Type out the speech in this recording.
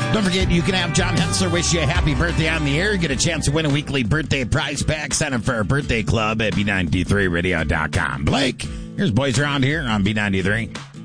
Don't forget, you can have John Hetzler wish you a happy birthday on the air. Get a chance to win a weekly birthday prize pack. Sign up for our birthday club at B93radio.com. Blake, here's Boys Around Here on B93.